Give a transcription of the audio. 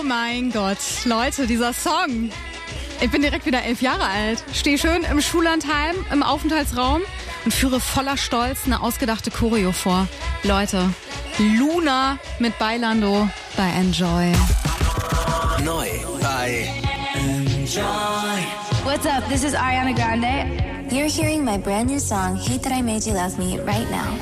mein Gott, Leute, dieser Song. Ich bin direkt wieder 11 Jahre alt, stehe schön im Schullandheim, im Aufenthaltsraum und führe voller Stolz eine ausgedachte Choreo vor. Leute, Luna mit Bailando bei Enjoy. Neu bei Enjoy. What's up? This is Ariana Grande. You're hearing my brand new song, Hate That I Made You Love Me, right now.